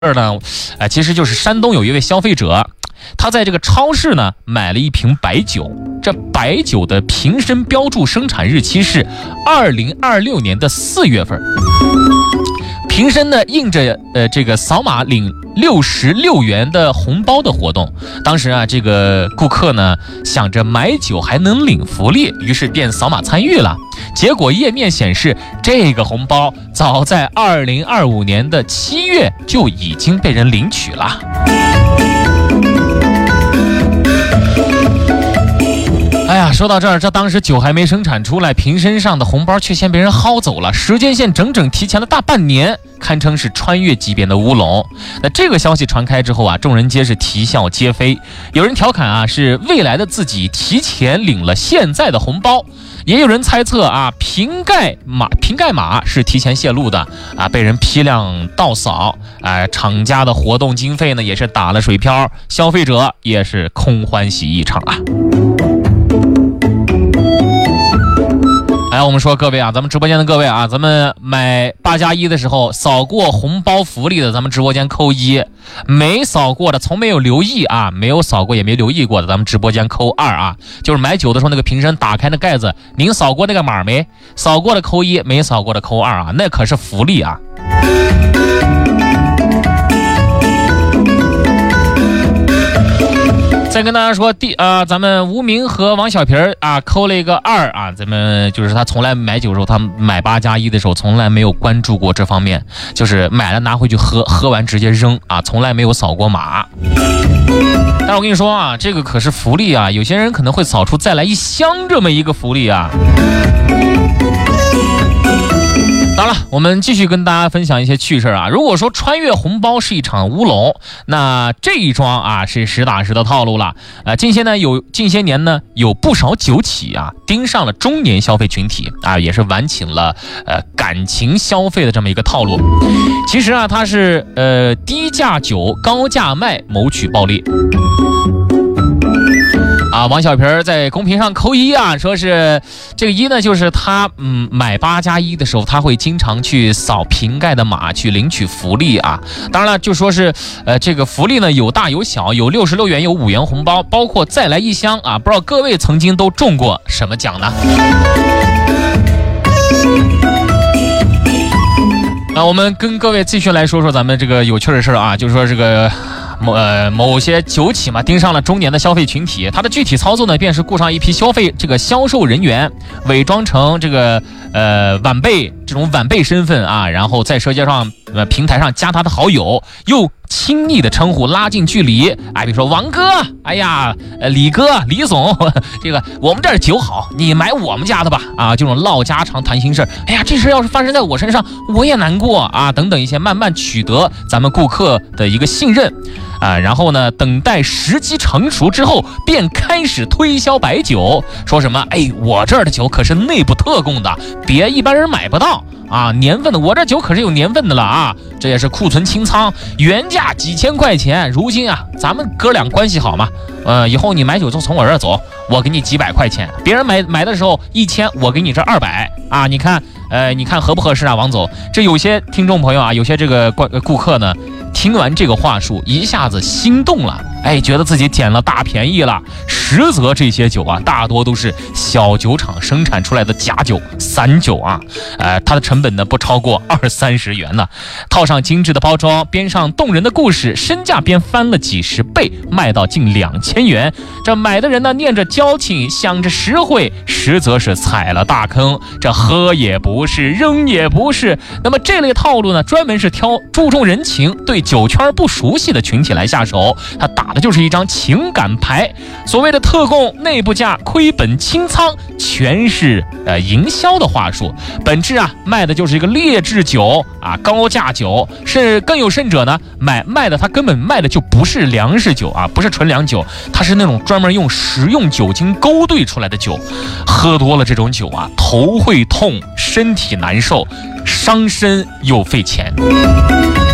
儿呢，其实就是山东有一位消费者，他在这个超市呢买了一瓶白酒，这白酒的瓶身标注生产日期是2026年的4月份，瓶身呢印着这个扫码领66元的红包的活动。当时啊，这个顾客呢想着买酒还能领福利，于是便扫码参与了。结果页面显示，这个红包早在2025年的7月就已经被人领取了。哎呀，说到这儿，这当时酒还没生产出来，瓶身上的红包却先被人薅走了，时间线整整提前了大半年，堪称是穿越级别的乌龙。那这个消息传开之后啊，众人皆是啼笑皆非。有人调侃啊，是未来的自己提前领了现在的红包；也有人猜测啊，瓶盖码是提前泄露的啊，被人批量盗扫。厂家的活动经费呢也是打了水漂，消费者也是空欢喜一场啊。我们说各位啊，咱们直播间的各位啊，咱们买8+1的时候扫过红包福利的，咱们直播间扣1；没扫过的，从没有留意啊，没有扫过也没留意过的，咱们直播间扣2啊。就是买酒的时候那个瓶身打开那盖子，您扫过那个码没？扫过的扣1，没扫过的扣2啊，那可是福利啊。再跟大家说，咱们无名和王小皮啊扣了一个2啊，咱们就是他从来买酒的时候，他买8+1的时候从来没有关注过这方面，就是买了拿回去喝，喝完直接扔啊，从来没有扫过码。但是我跟你说啊，这个可是福利啊，有些人可能会扫出再来1箱这么一个福利啊。好了，我们继续跟大家分享一些趣事啊。如果说穿越红包是一场乌龙，那这一桩啊是实打实的套路了。近些年呢有不少酒企啊盯上了中年消费群体啊，也是玩起了感情消费的这么一个套路。其实啊，它是低价酒高价卖，谋取暴利。王小皮在公屏上扣1啊，说是这个1呢，就是他买8+1的时候，他会经常去扫瓶盖的码去领取福利啊。当然了，就说是这个福利呢有大有小，有66元，有5元红包，包括再来1箱啊。不知道各位曾经都中过什么奖呢？我们跟各位继续来说说咱们这个有趣的事啊，就是说这个某些酒企嘛盯上了中年的消费群体，它的具体操作呢，便是雇上一批销售人员，伪装成这个晚辈这种晚辈身份啊，然后在社交上平台上加他的好友，又亲昵的称呼，拉近距离。比如说王哥，哎呀，李哥、李总，这个我们这儿酒好，你买我们家的吧啊，这种唠家常谈心事。哎呀，这事要是发生在我身上，我也难过啊，等等一些，慢慢取得咱们顾客的一个信任。然后呢，等待时机成熟之后，便开始推销白酒，说什么我这儿的酒可是内部特供的，别一般人买不到啊，年份的，我这酒可是有年份的了啊，这也是库存清仓，原价几千块钱，如今啊，咱们哥俩关系好嘛，以后你买酒就从我这儿走，我给你几百块钱，别人买的时候1000，我给你这200啊，你看合不合适啊，王总？这有些听众朋友啊，有些这个顾客呢，听完这个话术，一下子心动了，觉得自己捡了大便宜了。实则这些酒啊，大多都是小酒厂生产出来的假酒、散酒啊，它的成本呢不超过20-30元呢，套上精致的包装，编上动人的故事，身价便翻了几十倍，卖到近2000元。这买的人呢，念着交情，想着实惠，实则是踩了大坑。这喝也不是，扔也不是。那么这类套路呢，专门是挑注重人情、对酒圈不熟悉的群体来下手，他打的就是一张情感牌。所谓的特供、内部价、亏本清仓，全是营销的话术，本质啊卖的就是一个劣质酒啊，高价酒，是更有甚者呢，卖的他根本卖的就不是粮食酒啊，不是纯粮酒，它是那种专门用食用酒精勾兑出来的酒。喝多了这种酒啊，头会痛，身体难受，伤身又费钱。